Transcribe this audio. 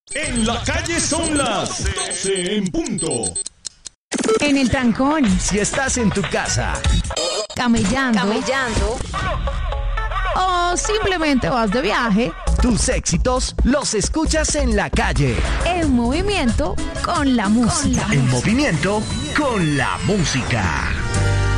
En la calle son las 12 en punto. En el trancón, Si estás en tu casa, camellando o simplemente vas de viaje, tus éxitos los escuchas en la calle. en movimiento con la música. En movimiento con la música.